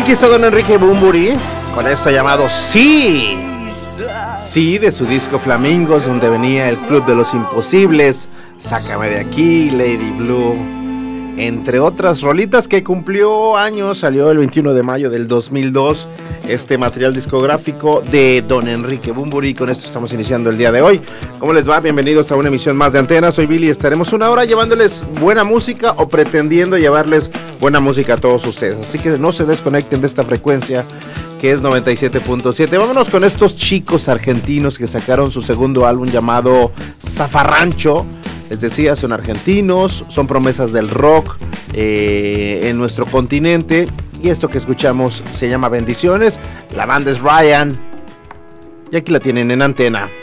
Aquí está don Enrique Bunbury con esto llamado Sí. Sí, de su disco Flamingos, donde venía el Club de los Imposibles, Sácame de aquí, Lady Blue, entre otras rolitas que cumplió años. Salió el 21 de mayo del 2002 este material discográfico de don Enrique Bunbury. Con esto estamos iniciando el día de hoy. ¿Cómo les va? Bienvenidos a una emisión más de Antena. Soy Billy. Estaremos una hora llevándoles buena música o pretendiendo llevarles buena música a todos ustedes. Así que no se desconecten de esta frecuencia que es 97.7. Vámonos con estos chicos argentinos que sacaron su segundo álbum llamado Zafarrancho. Les decía, son argentinos, son promesas del rock en nuestro continente. Y esto que escuchamos se llama Bendiciones. La banda es Ryan. Y aquí la tienen en Antena.